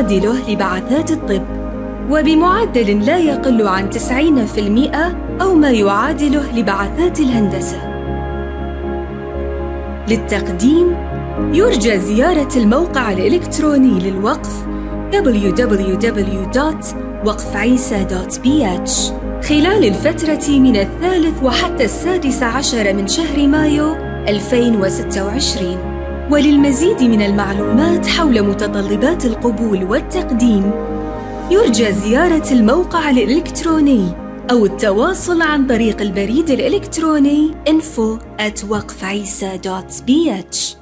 يعادله لبعثات الطب، وبمعدل لا يقل عن 90% أو ما يعادله لبعثات الهندسة. للتقديم يرجى زيارة الموقع الإلكتروني للوقف www.waqfعيسى.bh خلال الفترة من 3 وحتى 16 من شهر مايو 2026. وللمزيد من المعلومات حول متطلبات القبول والتقديم يرجى زيارة الموقع الإلكتروني أو التواصل عن طريق البريد الإلكتروني info@waqfعيسى.bh.